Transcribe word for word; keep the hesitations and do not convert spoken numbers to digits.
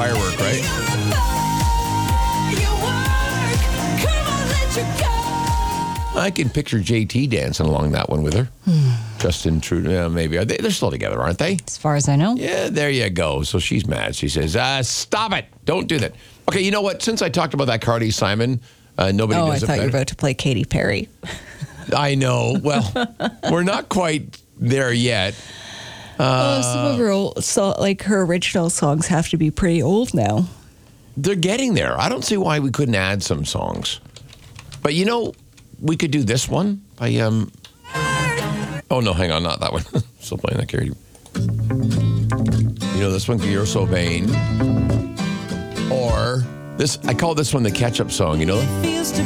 firework, right? I can picture J T dancing along that one with her. Justin Trudeau, yeah, maybe. Are they, they're still together, aren't they? As far as I know. Yeah, there you go. So she's mad. She says, uh, stop it. Don't do that. Okay, you know what? Since I talked about that Cardi Simon, uh, nobody Oh, I does it thought you were better. about to play Katy Perry. I know. Well, we're not quite there yet. oh, some of her old, so, like her original songs have to be pretty old now. They're getting there. I don't see why we couldn't add some songs. But you know, we could do this one by, um, oh no, hang on, not that one. Still playing that Cardi. You know this one, You're So Vain. Or this, I call this one the catch-up song, you know?